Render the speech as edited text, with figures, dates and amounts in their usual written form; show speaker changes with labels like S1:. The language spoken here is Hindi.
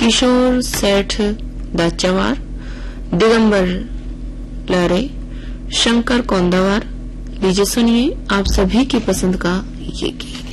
S1: किशोर सेठ दाचावार, दिगंबर लारे, शंकर कौंदावार। लीजिए सुनिए आप सभी की पसंद का ये गीत।